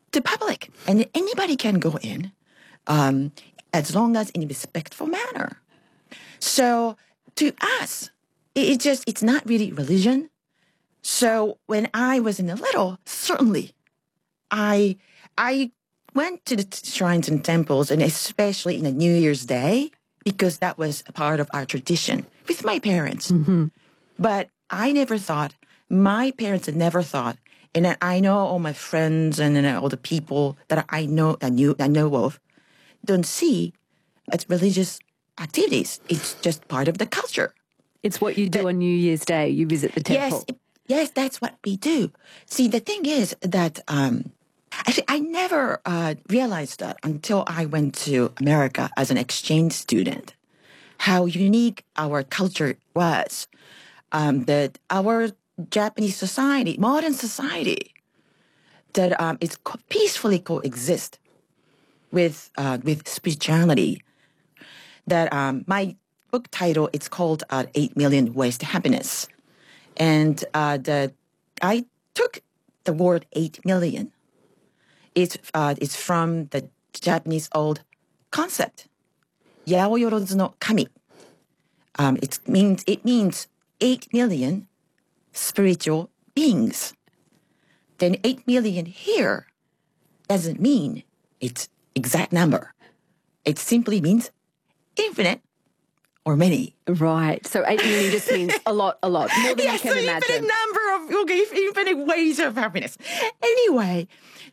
to public, and anybody can go in as long as in a respectful manner. So to us, it's not really religion. So when I was in the little, certainly I went to the shrines and temples, and especially in the New Year's Day, because that was a part of our tradition with my parents. Mm-hmm. But I never thought, my parents had never thought, and I know all my friends and all the people that I know of don't see as religious activities. It's just part of the culture. It's what you do on New Year's Day. You visit the temple. Yes, that's what we do. See, the thing is that actually I never realized that until I went to America as an exchange student, how unique our culture was. That our Japanese society, modern society, that is peacefully coexist with spirituality. That my book title, it's called 8 Million Ways to Happiness. And I took the word 8 million. It's from the Japanese old concept, Yaoyorozu no Kami. It means 8 million spiritual beings. Then 8 million here doesn't mean it's exact number. It simply means infinite or many. Right. So 8 million just means a lot, more than you can imagine. Infinite number of infinite ways of happiness. Anyway,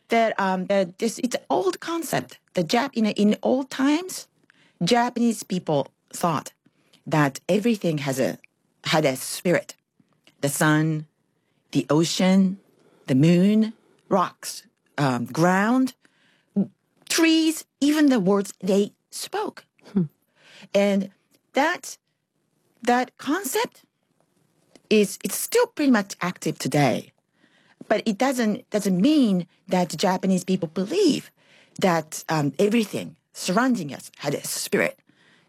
it's an old concept. In old times, Japanese people thought that everything had a spirit. The sun, the ocean, the moon, rocks, ground, trees, even the words they spoke. And that concept it's still pretty much active today. But it doesn't mean that Japanese people believe that everything surrounding us had a spirit.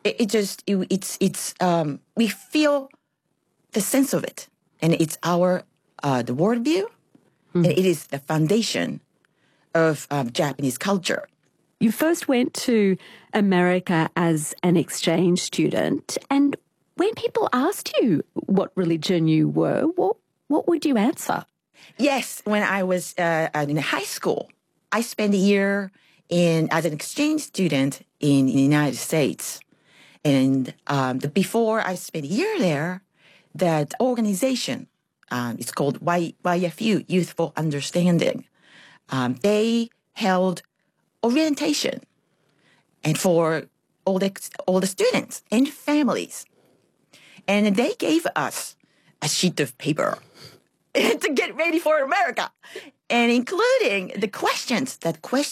We feel the sense of it, and it's our the worldview, and it is the foundation of Japanese culture. You first went to America as an exchange student, and when people asked you what religion you were, what would you answer? Yes, when I was in high school, I spent a year as an exchange student in the United States. And before I spent a year there, that organization, it's called YFU, Youthful Understanding. They held orientation and for all the students and families. And they gave us a sheet of paper to get ready for America, and including the questions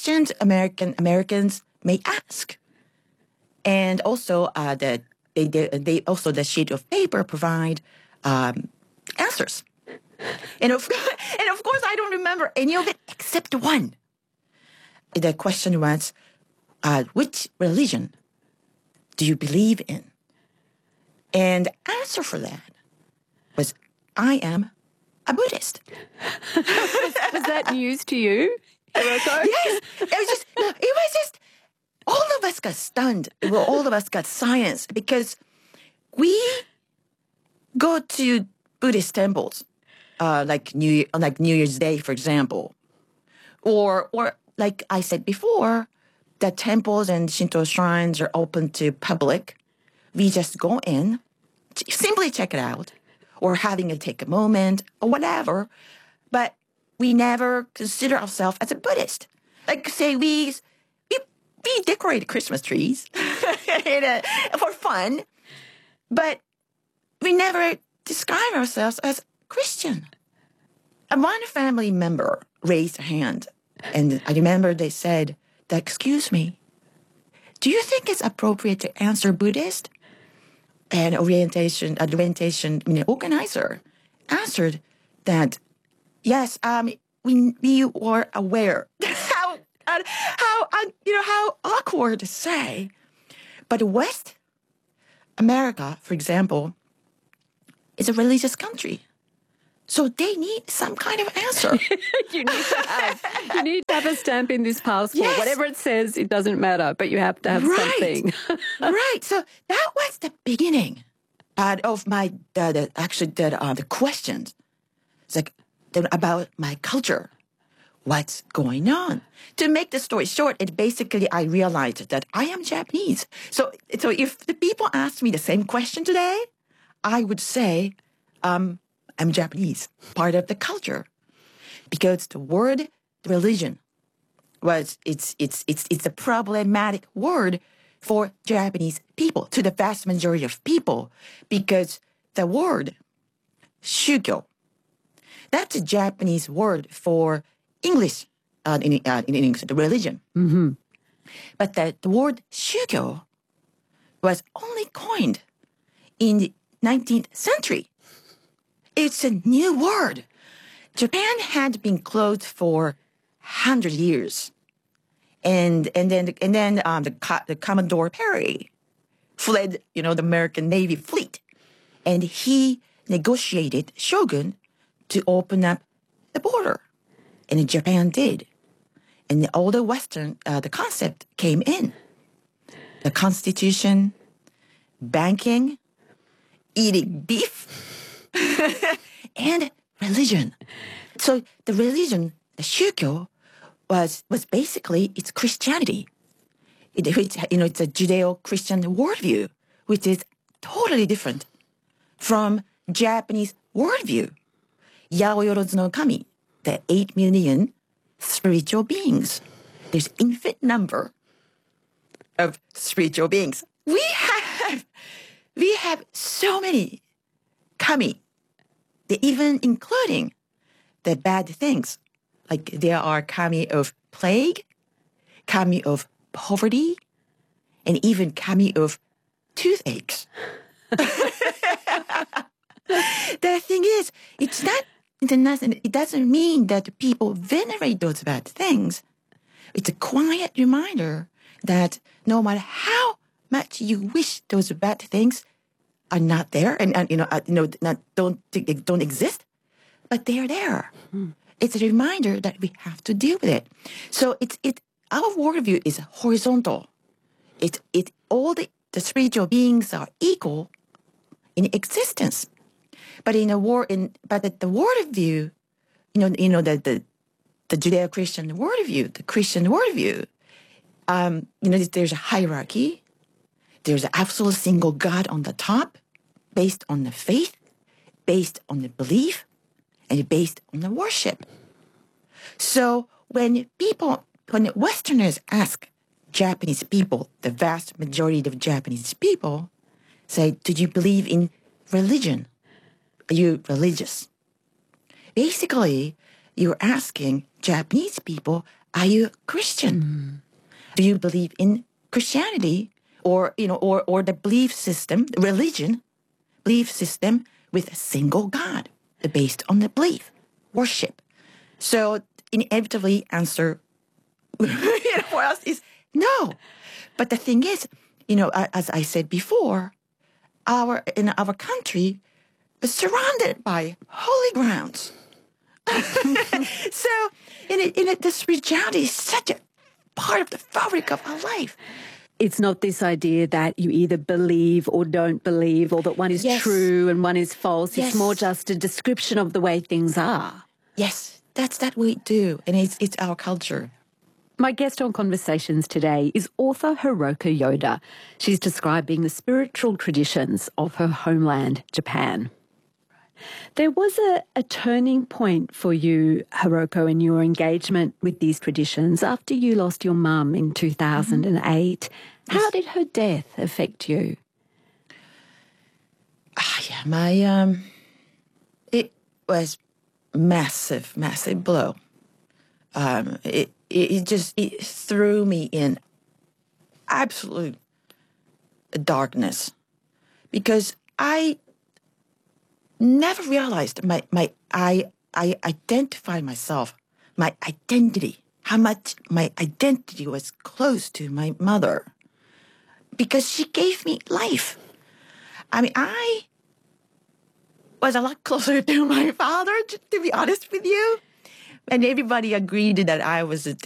Americans may ask. And also they also the sheet of paper provide answers. And of course I don't remember any of it except one. The question was, which religion do you believe in? And the answer for that was, I am a Buddhist. Was that news to you, Hiroko? Yes. It was just, all of us got stunned. Well, all of us got silenced because we go to Buddhist temples, like New Year's Day, for example. Or like I said before, the temples and Shinto shrines are open to public. We just go in, simply check it out, or take a moment, or whatever. But we never consider ourselves as a Buddhist. Like, say, we decorate Christmas trees for fun, but we never describe ourselves as Christian. And one family member raised a hand, and I remember they said, "Excuse me, do you think it's appropriate to answer Buddhist?" And orientation organizer answered that, yes, we were aware how awkward to say, but West America, for example, is a religious country. So they need some kind of answer. You need to have a stamp in this passport. Yes. Whatever it says, it doesn't matter, but you have to have something. Right. So that was the beginning of my the questions. It's like about my culture. What's going on? To make the story short, I realized that I am Japanese. So if the people asked me the same question today, I would say, I'm Japanese, part of the culture, because the word religion it's a problematic word for Japanese people, to the vast majority of people, because the word shugyo, that's a Japanese word for English, in English, the religion. Mm-hmm. But the word shugyo was only coined in the 19th century. It's a new word. Japan had been closed for 100 years. And then the Commodore Perry fled, the American Navy fleet. And he negotiated shogun to open up the border. And Japan did. And all the Western, the concept came in. The Constitution, banking, eating beef, and religion. So the religion, the shugyo, was basically, it's Christianity. It's a Judeo-Christian worldview, which is totally different from Japanese worldview. Yaoyorozu no Kami, the 8 million spiritual beings. There's infinite number of spiritual beings. We have so many kami, even including the bad things. Like there are kami of plague, kami of poverty, and even kami of toothaches. The thing is, it doesn't mean that people venerate those bad things. It's a quiet reminder that no matter how much you wish those bad things are not there and don't exist, but they are there. Mm. It's a reminder that we have to deal with it. So our worldview is horizontal. All the spiritual beings are equal in existence. But the worldview, the Judeo-Christian worldview, the Christian worldview, there's a hierarchy. There's an absolute single God on the top, based on the faith, based on the belief, and based on the worship. So when Westerners ask Japanese people, the vast majority of Japanese people, say, do you believe in religion? Are you religious? Basically, you're asking Japanese people, are you Christian? Mm. Do you believe in Christianity or the belief system with a single God based on the belief, worship? So inevitably answer for us is no. But the thing is, as I said before, our country is surrounded by holy grounds. So the spirituality is such a part of the fabric of our life. It's not this idea that you either believe or don't believe, or that one is true and one is false. Yes. It's more just a description of the way things are. Yes, that's that we do, and it's our culture. My guest on Conversations today is author Hiroko Yoda. She's describing the spiritual traditions of her homeland, Japan. There was a turning point for you, Hiroko, in your engagement with these traditions after you lost your mum in 2008. Mm-hmm. How did her death affect you? It was massive blow. It threw me in absolute darkness, because I never realized I identified myself, my identity, how much my identity was close to my mother, because she gave me life. I was a lot closer to my father, to be honest with you. And everybody agreed that I was